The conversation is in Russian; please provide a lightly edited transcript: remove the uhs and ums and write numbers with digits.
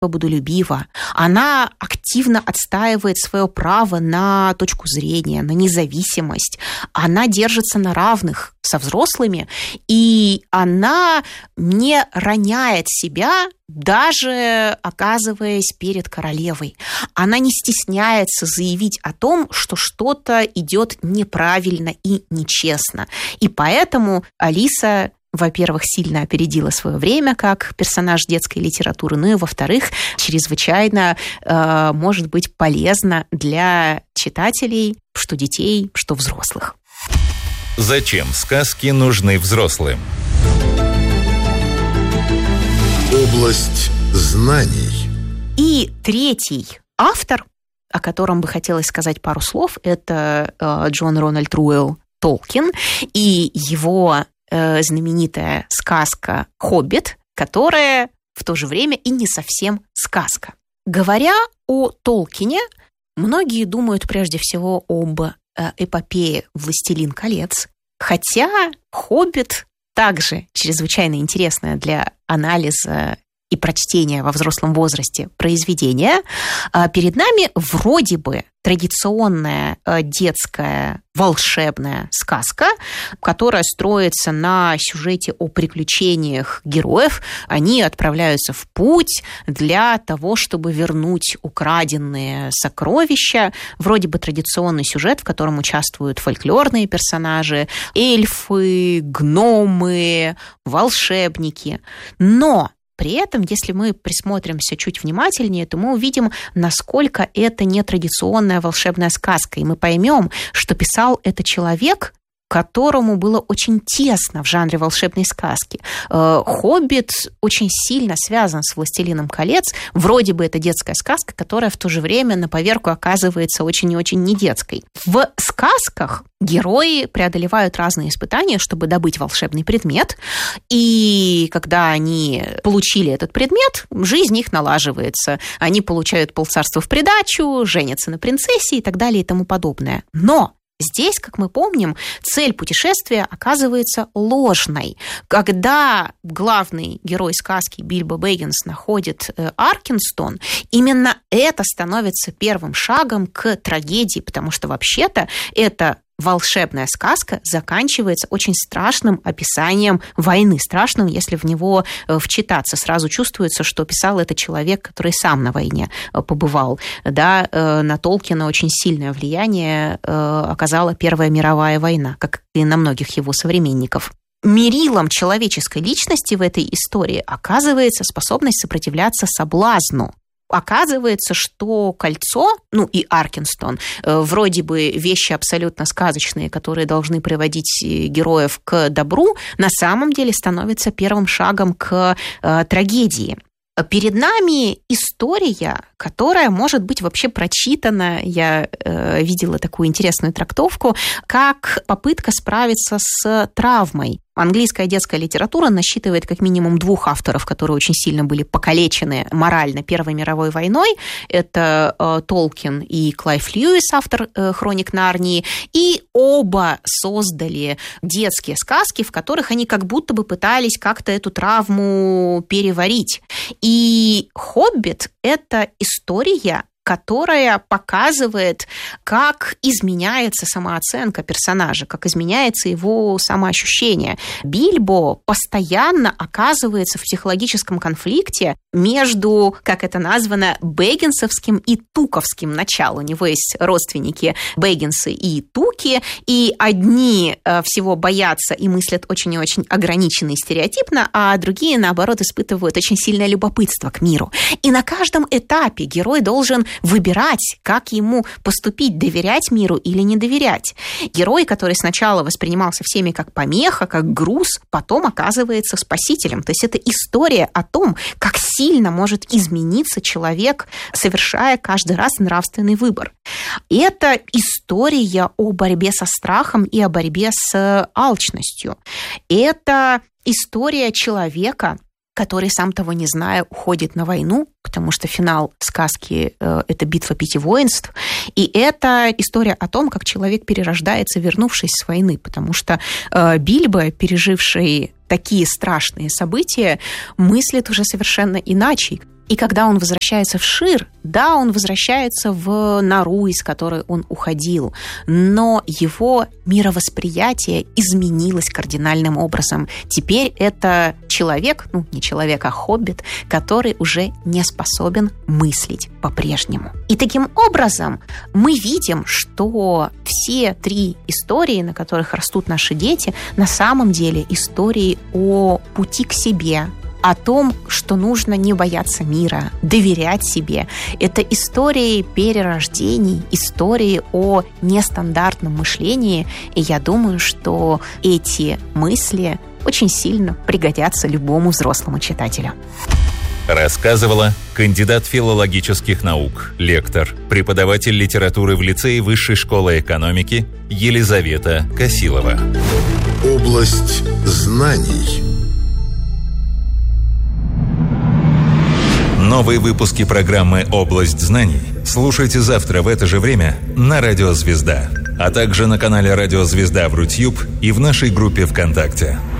свободолюбива, она активно отстаивает свое право на точку зрения, на независимость, она держится на равных со взрослыми, и она не роняет себя, даже оказываясь перед королевой. Она не стесняется заявить о том, что что-то идет неправильно и нечестно. И поэтому Алиса, во-первых, сильно опередила свое время как персонаж детской литературы, ну и, во-вторых, чрезвычайно может быть полезна для читателей, что детей, что взрослых. Зачем сказки нужны взрослым? Область знаний. И третий автор, о котором бы хотелось сказать пару слов, это Джон Рональд Руэлл Толкин и его знаменитая сказка «Хоббит», которая в то же время и не совсем сказка. Говоря о Толкине, многие думают прежде всего об эпопее «Властелин колец», хотя «Хоббит» также чрезвычайно интересное для анализа и прочтения во взрослом возрасте произведение. Перед нами вроде бы традиционная детская волшебная сказка, которая строится на сюжете о приключениях героев. Они отправляются в путь для того, чтобы вернуть украденные сокровища. Вроде бы традиционный сюжет, в котором участвуют фольклорные персонажи, эльфы, гномы, волшебники. Но при этом, если мы присмотримся чуть внимательнее, то мы увидим, насколько это нетрадиционная волшебная сказка. И мы поймем, что писал это человек, которому было очень тесно в жанре волшебной сказки. «Хоббит» очень сильно связан с «Властелином колец». Вроде бы это детская сказка, которая в то же время на поверку оказывается очень и очень недетской. В сказках герои преодолевают разные испытания, чтобы добыть волшебный предмет. И когда они получили этот предмет, жизнь их налаживается. Они получают полцарства в придачу, женятся на принцессе и так далее и тому подобное. Но здесь, как мы помним, цель путешествия оказывается ложной. Когда главный герой сказки Бильбо Бэггинс находит Аркенстон, именно это становится первым шагом к трагедии, потому что вообще-то это волшебная сказка заканчивается очень страшным описанием войны. Страшным, если в него вчитаться. Сразу чувствуется, что писал это человек, который сам на войне побывал. Да, на Толкина очень сильное влияние оказала Первая мировая война, как и на многих его современников. Мерилом человеческой личности в этой истории оказывается способность сопротивляться соблазну. Оказывается, что кольцо, ну и Аркенстон, вроде бы вещи абсолютно сказочные, которые должны приводить героев к добру, на самом деле становятся первым шагом к трагедии. Перед нами история, которая может быть вообще прочитана, я видела такую интересную трактовку, как попытка справиться с травмой. Английская детская литература насчитывает как минимум двух авторов, которые очень сильно были покалечены морально Первой мировой войной. Это Толкин и Клайв Льюис, автор «Хроник Нарнии». И оба создали детские сказки, в которых они как будто бы пытались как-то эту травму переварить. И «Хоббит» — это история, которая показывает, как изменяется самооценка персонажа, как изменяется его самоощущение. Бильбо постоянно оказывается в психологическом конфликте между, как это названо, бэггинсовским и туковским началом. У него есть родственники Бэггинсы и Туки, и одни всего боятся и мыслят очень и очень ограниченно и стереотипно, а другие, наоборот, испытывают очень сильное любопытство к миру. И на каждом этапе герой должен выбирать, как ему поступить, доверять миру или не доверять. Герой, который сначала воспринимался всеми как помеха, как груз, потом оказывается спасителем. То есть это история о том, как сильно может измениться человек, совершая каждый раз нравственный выбор. Это история о борьбе со страхом и о борьбе с алчностью. Это история человека, который, сам того не зная, уходит на войну, потому что финал сказки – это битва 5 воинств. И это история о том, как человек перерождается, вернувшись с войны, потому что Бильбо, переживший такие страшные события, мыслит уже совершенно иначе. И когда он возвращается в Шир, да, он возвращается в нору, из которой он уходил, но его мировосприятие изменилось кардинальным образом. Теперь это человек, не человек, а хоббит, который уже не способен мыслить по-прежнему. И таким образом мы видим, что все 3 истории, на которых растут наши дети, на самом деле истории о пути к себе, о том, что нужно не бояться мира, доверять себе. Это истории перерождений, истории о нестандартном мышлении. И я думаю, что эти мысли очень сильно пригодятся любому взрослому читателю. Рассказывала кандидат филологических наук, лектор, преподаватель литературы в лицее Высшей школы экономики Елизавета Косилова. Область знаний. Новые выпуски программы «Область знаний» слушайте завтра в это же время на Радио Звезда, а также на канале Радио Звезда в Рутьюб и в нашей группе ВКонтакте.